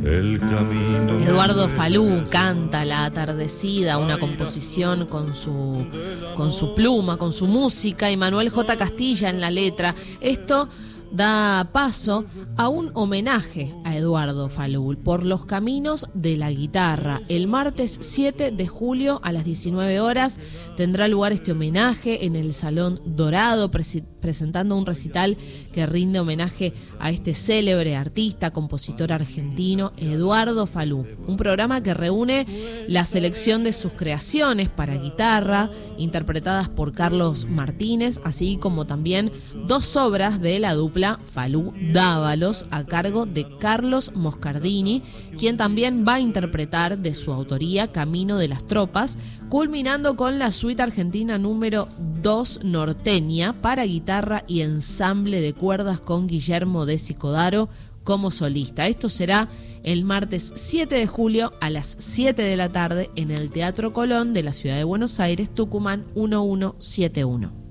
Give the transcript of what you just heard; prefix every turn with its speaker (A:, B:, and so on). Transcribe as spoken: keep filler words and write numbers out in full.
A: El camino.
B: Eduardo Falú canta La Atardecida, una composición con su, con su pluma, con su música, y Manuel J. Castilla en la letra. Esto da paso a un homenaje a Eduardo Falú por los caminos de la guitarra. El martes siete de julio a las diecinueve horas tendrá lugar este homenaje en el Salón Dorado, pres- presentando un recital que rinde homenaje a este célebre artista, compositor argentino, Eduardo Falú. Un programa que reúne la selección de sus creaciones para guitarra, interpretadas por Carlos Martínez, así como también dos obras de la dupla Falú Dávalos, a cargo de Carlos Moscardini, quien también va a interpretar de su autoría Camino de las Tropas, culminando con la suite argentina número dos norteña para guitarra y ensamble de cuerdas con Guillermo de Codaro como solista. Esto será el martes siete de julio a las siete de la tarde en el Teatro Colón de la ciudad de Buenos Aires, Tucumán mil ciento setenta y uno.